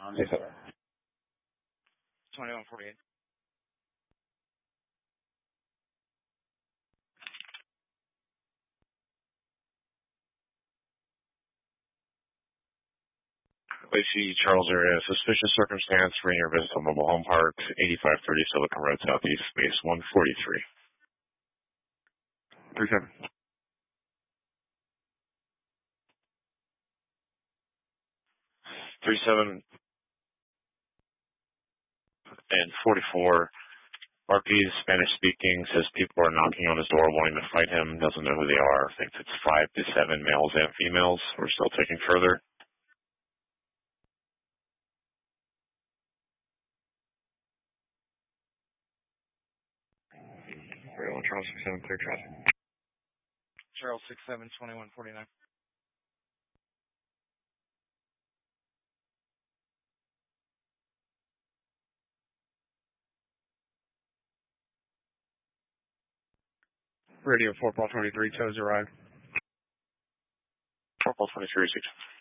Yes, sir. 2148. Lacey, Charles area, suspicious circumstance for your visit to mobile home park, 8530 Silicon Road Southeast, space 143. 37. 37 and 44. Marquis, Spanish speaking, says people are knocking on his door wanting to fight him, doesn't know who they are, thinks it's 5 to 7 males and females. We're still taking further. Charles 67, clear traffic. Charles 67, 2149. Radio 4 Ball 23, tows arrived. 4 Ball 23, 6.